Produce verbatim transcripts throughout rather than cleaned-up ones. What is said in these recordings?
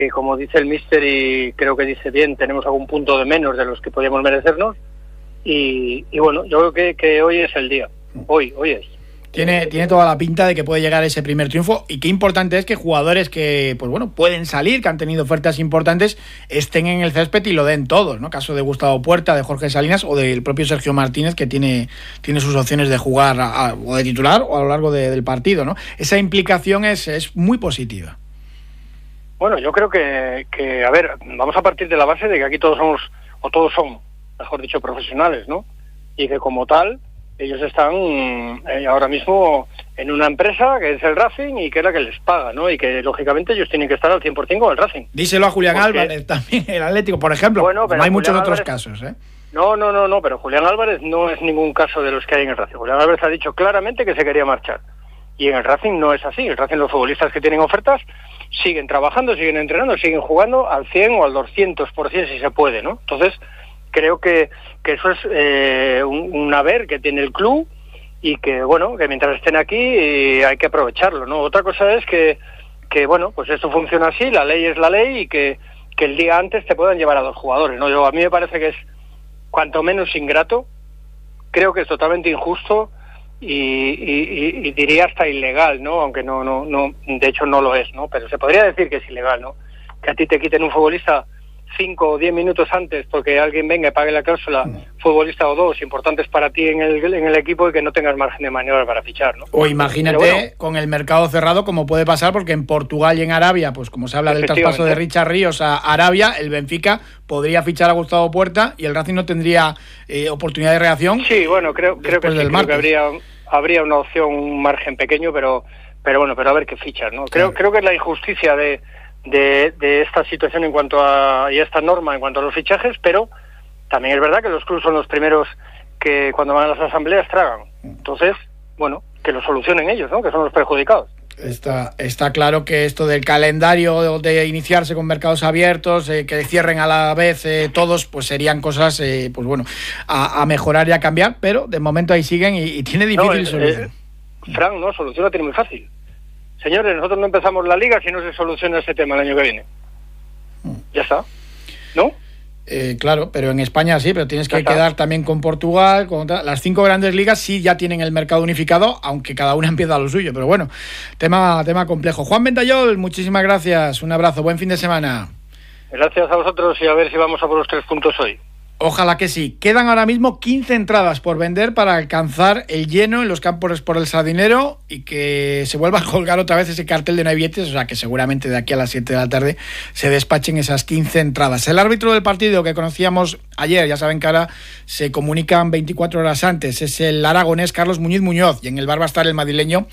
que como dice el míster y creo que dice bien, tenemos algún punto de menos de los que podíamos merecernos y, y bueno, yo creo que, que hoy es el día, hoy, hoy es. Tiene, tiene toda la pinta de que puede llegar ese primer triunfo y qué importante es que jugadores que pues bueno pueden salir, que han tenido ofertas importantes, estén en el césped y lo den todos, ¿no? Caso de Gustavo Puerta, de Jorge Salinas o del propio Sergio Martínez, que tiene, tiene sus opciones de jugar a, a, o de titular o a lo largo de, del partido, ¿no? Esa implicación es, es muy positiva. Bueno, yo creo que, que, a ver, vamos a partir de la base de que aquí todos somos, o todos son, mejor dicho, profesionales, ¿no? Y que como tal, ellos están eh, ahora mismo en una empresa que es el Racing y que es la que les paga, ¿no? Y que lógicamente ellos tienen que estar al cien por ciento con el Racing. Díselo a Julián Porque... Álvarez también, el Atlético, por ejemplo. Bueno, pero no hay Julián muchos Álvarez... otros casos, ¿eh? No, no, no, no, pero Julián Álvarez no es ningún caso de los que hay en el Racing. Julián Álvarez ha dicho claramente que se quería marchar. Y en el Racing no es así. El Racing, los futbolistas que tienen ofertas, siguen trabajando, siguen entrenando, siguen jugando al cien o al doscientos por ciento si se puede, ¿no? Entonces, creo que, que eso es eh, un, un haber que tiene el club y que, bueno, que mientras estén aquí eh, hay que aprovecharlo, ¿no? Otra cosa es que, que, bueno, pues esto funciona así, la ley es la ley y que, que el día antes te puedan llevar a dos jugadores, ¿no? Yo, a mí me parece que es cuanto menos ingrato, creo que es totalmente injusto y, y, y diría hasta ilegal, ¿no? Aunque no, no, no, de hecho no lo es, ¿no? Pero se podría decir que es ilegal, ¿no? Que a ti te quiten un futbolista cinco o diez minutos antes porque alguien venga y pague la cláusula, futbolista o dos importantes para ti en el, en el equipo y que no tengas margen de maniobra para fichar, ¿no? O imagínate bueno, con el mercado cerrado como puede pasar, porque en Portugal y en Arabia, pues como se habla del traspaso de Richard Ríos a Arabia, el Benfica podría fichar a Gustavo Puerta y el Racing no tendría eh, oportunidad de reacción. Sí, bueno, creo, creo que sí, creo que habría, habría una opción, un margen pequeño, pero pero bueno, pero a ver qué fichas, ¿no? Creo, claro. creo que es la injusticia de De, de esta situación en cuanto a y esta norma en cuanto a los fichajes, pero también es verdad que los clubes son los primeros que cuando van a las asambleas tragan. Entonces, bueno, que lo solucionen ellos, ¿no? Que son los perjudicados. Está, está claro que esto del calendario de iniciarse con mercados abiertos, eh, que cierren a la vez eh, todos, pues serían cosas, eh, pues bueno, a, a mejorar y a cambiar, pero de momento ahí siguen y, y tiene difícil no, eh, solución. Eh, Fran, no, solución la tiene muy fácil. Señores, nosotros no empezamos la liga si no se soluciona ese tema el año que viene. Ya está, ¿no? Eh, claro, pero en España sí, pero tienes que quedar también con Portugal, con las cinco grandes ligas sí ya tienen el mercado unificado, aunque cada una empieza a lo suyo, pero bueno, tema, tema complejo. Juan Ventayol, muchísimas gracias, un abrazo, buen fin de semana. Gracias a vosotros y a ver si vamos a por los tres puntos hoy. Ojalá que sí. Quedan ahora mismo quince entradas por vender para alcanzar el lleno en los campos por el Sardinero y que se vuelva a colgar otra vez ese cartel de no hay billetes, o sea que seguramente de aquí a las siete de la tarde se despachen esas quince entradas. El árbitro del partido que conocíamos ayer, ya saben que ahora se comunican veinticuatro horas antes, es el aragonés Carlos Muñiz Muñoz y en el bar va a estar el madrileño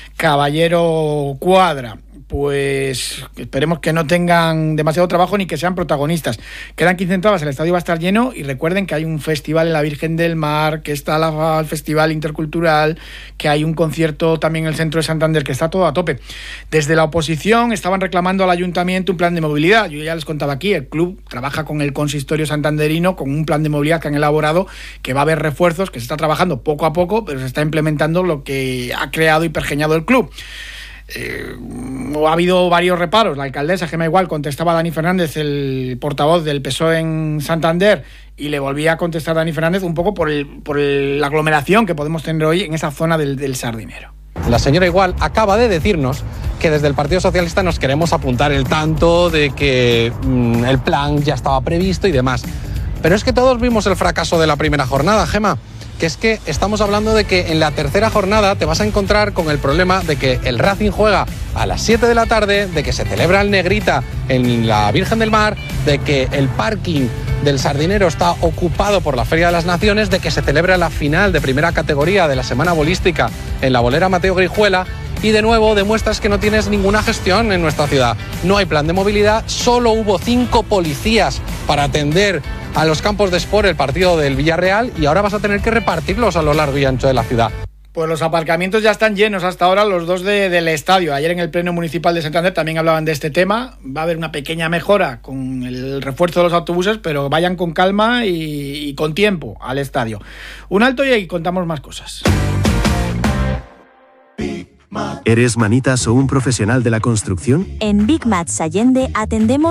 Caballero Cuadra. Pues esperemos que no tengan demasiado trabajo ni que sean protagonistas. Quedan quince entradas, el estadio va a estar lleno y recuerden que hay un festival en la Virgen del Mar, que está la, el Festival Intercultural, que hay un concierto también en el centro de Santander, que está todo a tope. Desde la oposición estaban reclamando al ayuntamiento un plan de movilidad. Yo ya les contaba aquí, el club trabaja con el consistorio santanderino con un plan de movilidad que han elaborado, que va a haber refuerzos, que se está trabajando poco a poco, pero se está implementando lo que ha creado y pergeñado el club. Eh, ha habido varios reparos. La alcaldesa Gemma Igual contestaba a Dani Fernández, el portavoz del P S O E en Santander, y le volvía a contestar a Dani Fernández un poco por, el, por el, la aglomeración que podemos tener hoy en esa zona del, del Sardinero. La señora Igual acaba de decirnos que desde el Partido Socialista nos queremos apuntar el tanto de que mmm, el plan ya estaba previsto y demás. Pero es que todos vimos el fracaso de la primera jornada, Gemma. Que es que estamos hablando de que en la tercera jornada te vas a encontrar con el problema de que el Racing juega a las siete de la tarde, de que se celebra el Negrita en la Virgen del Mar, de que el parking del Sardinero está ocupado por la Feria de las Naciones, de que se celebra la final de primera categoría de la Semana Bolística en la bolera Mateo Grijuela. Y de nuevo demuestras que no tienes ninguna gestión en nuestra ciudad. No hay plan de movilidad, solo hubo cinco policías para atender a los campos de Sport el partido del Villarreal y ahora vas a tener que repartirlos a lo largo y ancho de la ciudad. Pues los aparcamientos ya están llenos hasta ahora, los dos de, del estadio. Ayer en el Pleno Municipal de Santander también hablaban de este tema. Va a haber una pequeña mejora con el refuerzo de los autobuses, pero vayan con calma y, y con tiempo al estadio. Un alto y ahí contamos más cosas. ¿Eres manitas o un profesional de la construcción? En Big Mats Allende atendemos